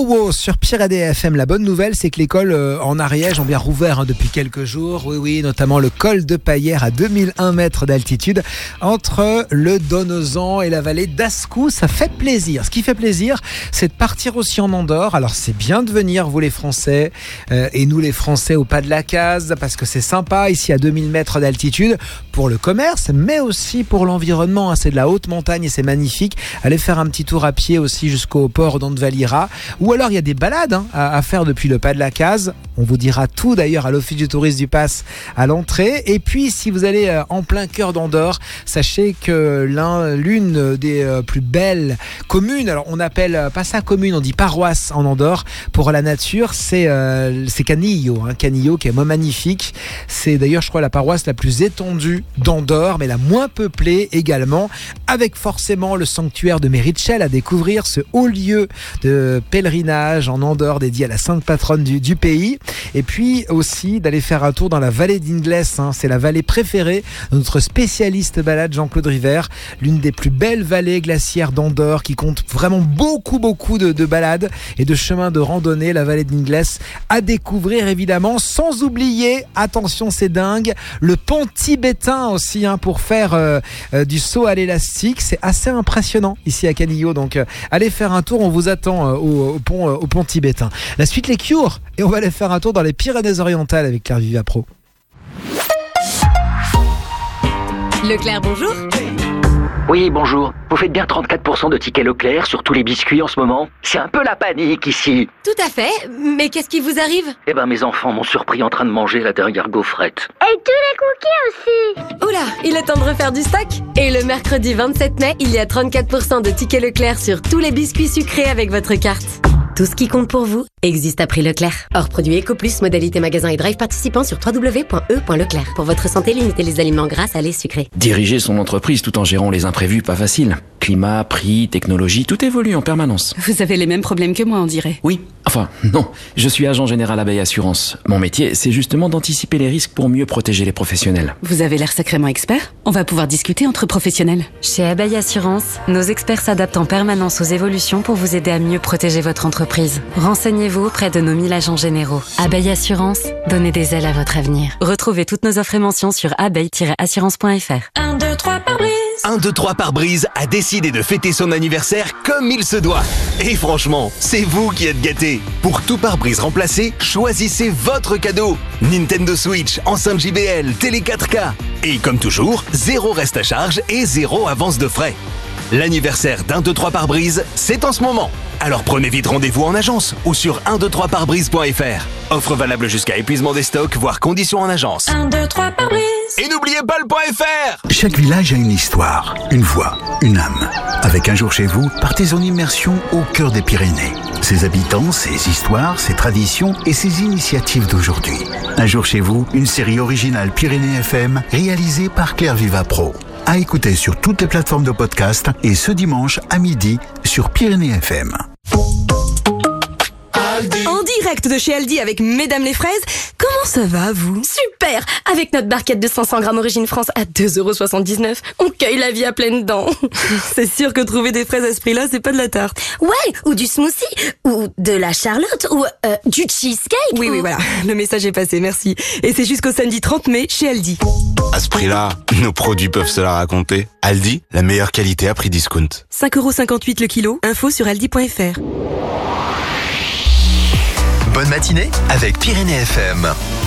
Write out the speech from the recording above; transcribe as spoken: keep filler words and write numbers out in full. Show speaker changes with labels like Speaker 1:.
Speaker 1: Wow Wow sur Pyrénées F M. La bonne nouvelle, c'est que les cols euh, en Ariège ont bien rouvert hein, depuis quelques jours. Oui, oui, notamment le col de Paillère à deux mille un mètres d'altitude entre le Donnezan et la vallée d'Ascou. Ça fait plaisir. Ce qui fait plaisir, c'est de partir aussi en Andorre. Alors, c'est bien de venir, vous les Français, euh, et nous les Français au pas de la case, parce que c'est sympa ici à deux mille mètres d'altitude pour le commerce, mais aussi pour l'environnement. Hein. C'est de la haute montagne et c'est magnifique. Allez faire un petit tour à pied aussi jusqu'au port d'Andvalira. Ou alors il y a des balades hein, à, à faire depuis le pas de la case. On vous dira tout d'ailleurs à l'office du tourisme du Pass à l'entrée. Et puis si vous allez euh, en plein cœur d'Andorre, sachez que l'un, l'une des euh, plus belles communes, alors on appelle euh, pas ça commune, on dit paroisse en Andorre pour la nature, c'est, euh, c'est Canillo, hein, Canillo qui est magnifique. C'est d'ailleurs je crois la paroisse la plus étendue d'Andorre, mais la moins peuplée également, avec forcément le sanctuaire de Méritchel à découvrir, ce haut lieu de pèlerinage en Andorre dédié à la sainte patronne du, du pays. Et puis aussi d'aller faire un tour dans la vallée d'Ingles, hein. C'est la vallée préférée de notre spécialiste balade Jean-Claude River, l'une des plus belles vallées glaciaires d'Andorre qui compte vraiment beaucoup beaucoup de, de balades et de chemins de randonnée, la vallée d'Ingles à découvrir évidemment, sans oublier, attention c'est dingue, le pont tibétain aussi hein, pour faire euh, euh, du saut à l'élastique. C'est assez impressionnant ici à Canillo, donc euh, allez faire un tour, on vous attend euh, au, au, pont, euh, au pont tibétain. La suite les Cure et on va aller faire un tour dans les Pyrénées-Orientales avec Claire Vivapro.
Speaker 2: Leclerc, bonjour.
Speaker 3: Oui, bonjour. Vous faites bien trente-quatre pour cent de tickets Leclerc sur tous les biscuits en ce moment? C'est un peu la panique ici.
Speaker 2: Tout à fait, mais qu'est-ce qui vous arrive?
Speaker 3: Eh ben, mes enfants m'ont surpris en train de manger la dernière gaufrette.
Speaker 4: Et tous les cookies aussi.
Speaker 2: Oula, il est temps de refaire du stock. Et le mercredi vingt-sept mai, il y a trente-quatre pour cent de tickets Leclerc sur tous les biscuits sucrés avec votre carte. Tout ce qui compte pour vous existe à prix Leclerc. Hors produit EcoPlus, modalité magasin et drive participant sur w w w point e point leclerc. Pour votre santé, limitez les aliments gras, salés, sucrés.
Speaker 5: Diriger son entreprise tout en gérant les imprévus, pas facile. Climat, prix, technologie, tout évolue en permanence.
Speaker 6: Vous avez les mêmes problèmes que moi, on dirait.
Speaker 5: Oui, enfin, non. Je suis agent général Abeille Assurance. Mon métier, c'est justement d'anticiper les risques pour mieux protéger les professionnels.
Speaker 6: Vous avez l'air sacrément expert. On va pouvoir discuter entre professionnels.
Speaker 7: Chez Abeille Assurance, nos experts s'adaptent en permanence aux évolutions pour vous aider à mieux protéger votre entreprise. Renseignez-vous auprès de nos mille agents généraux. Abeille Assurance, donnez des ailes à votre avenir. Retrouvez toutes nos offres et mentions sur abeille tiret assurance point f r.
Speaker 8: un, deux, trois pare-brise.
Speaker 9: un, deux, trois pare-brise a décidé de fêter son anniversaire comme il se doit. Et franchement, c'est vous qui êtes gâtés. Pour tout pare-brise remplacé, choisissez votre cadeau. Nintendo Switch, enceinte J B L, télé quatre K. Et comme toujours, zéro reste à charge et zéro avance de frais. L'anniversaire d'un, deux, trois pare-brise, c'est en ce moment. Alors prenez vite rendez-vous en agence ou sur un, deux, trois pare-brise point f r. Offre valable jusqu'à épuisement des stocks, voire conditions en agence.
Speaker 8: un, deux, trois pare-brise.
Speaker 9: Et n'oubliez pas le .fr.
Speaker 10: Chaque village a une histoire, une voix, une âme. Avec Un jour chez vous, partez en immersion au cœur des Pyrénées. Ses habitants, ses histoires, ses traditions et ses initiatives d'aujourd'hui. Un jour chez vous, une série originale Pyrénées F M réalisée par Claire Vivapro. À écouter sur toutes les plateformes de podcast et ce dimanche à midi sur Pyrénées F M.
Speaker 11: En direct de chez Aldi avec Mesdames les Fraises, comment ça va vous?
Speaker 2: Super! Avec notre barquette de cinq cents grammes Origine France à deux euros soixante-dix-neuf, on cueille la vie à pleines dents.
Speaker 11: C'est sûr que trouver des fraises à ce prix-là, c'est pas de la tarte.
Speaker 2: Ouais, ou du smoothie, ou de la charlotte, ou euh, du cheesecake.
Speaker 11: Oui,
Speaker 2: ou...
Speaker 11: oui, voilà, le message est passé, merci. Et c'est jusqu'au samedi trente mai chez Aldi.
Speaker 12: À ce prix-là, nos produits peuvent se la raconter. Aldi, la meilleure qualité à prix discount.
Speaker 11: cinq euros cinquante-huit le kilo, info sur aldi point f r.
Speaker 13: Bonne matinée avec Pyrénées F M.